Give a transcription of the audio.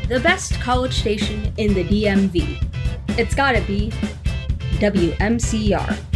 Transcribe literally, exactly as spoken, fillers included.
the best college station in the D M V. It's gotta be W M C R.